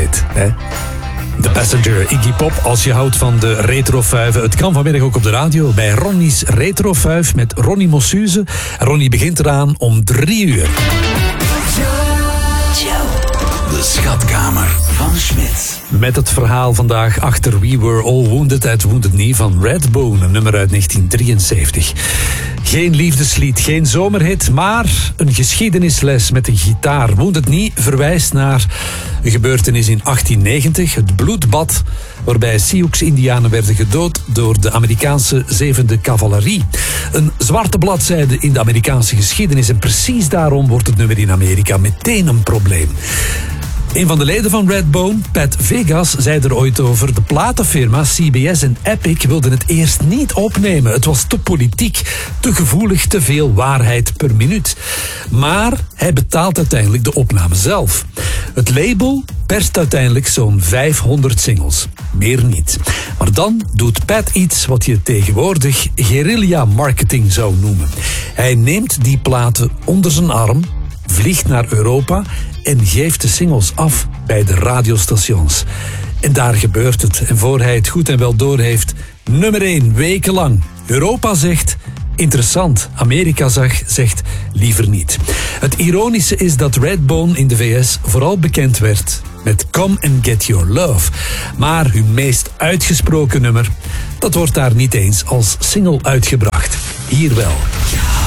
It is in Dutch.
dit, hè? The Passenger, Iggy Pop, als je houdt van de retrofuiven. Het kan vanmiddag ook op de radio bij Ronnie's Retrofuif met Ronnie Mossuze. Ronnie begint eraan om 3 uur. De schatkamer van Smit. Met het verhaal vandaag achter We Were All Wounded uit Wounded Knee van Redbone, een nummer uit 1973. Geen liefdeslied, geen zomerhit, maar een geschiedenisles met een gitaar. Wounded Knee verwijst naar een gebeurtenis in 1890, het bloedbad, waarbij Sioux-Indianen werden gedood door de Amerikaanse 7e cavalerie. Een zwarte bladzijde in de Amerikaanse geschiedenis en precies daarom wordt het nummer in Amerika meteen een probleem. Een van de leden van Redbone, Pat Vegas, zei er ooit over: de platenfirma CBS en Epic wilden het eerst niet opnemen. Het was te politiek, te gevoelig, te veel waarheid per minuut. Maar hij betaalt uiteindelijk de opname zelf. Het label perst uiteindelijk zo'n 500 singles. Meer niet. Maar dan doet Pat iets wat je tegenwoordig guerrilla marketing zou noemen. Hij neemt die platen onder zijn arm, vliegt naar Europa en geeft de singles af bij de radiostations. En daar gebeurt het. En voor hij het goed en wel doorheeft, nummer 1 wekenlang. Europa zegt interessant. Amerika zegt liever niet. Het ironische is dat Redbone in de VS vooral bekend werd met Come and Get Your Love. Maar hun meest uitgesproken nummer, dat wordt daar niet eens als single uitgebracht. Hier wel.